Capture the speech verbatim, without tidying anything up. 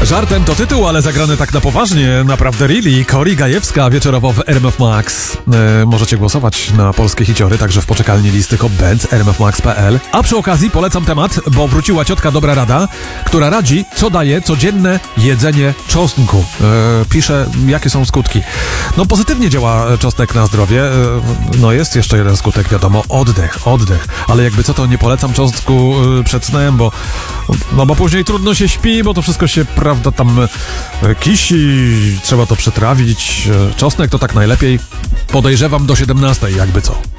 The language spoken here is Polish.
Żartem to tytuł, ale zagrany tak na poważnie, naprawdę really. Kori Gajewska wieczorowo w R M F Max. E, możecie głosować na polskie hiciory, także w poczekalni listy hop dance r m f max kropka p l. A przy okazji polecam temat, bo wróciła ciotka Dobra Rada, która radzi, co daje codzienne jedzenie czosnku. E, pisze, jakie są skutki. No pozytywnie działa czosnek na zdrowie. E, no jest jeszcze jeden skutek, wiadomo, oddech, oddech. Ale jakby co, to nie polecam czosnku e, przed snem, bo no bo później trudno się śpi, bo to wszystko się, prawda, tam e, kisi, trzeba to przetrawić. E, czosnek to tak najlepiej, podejrzewam, do siedemnastej, jakby co.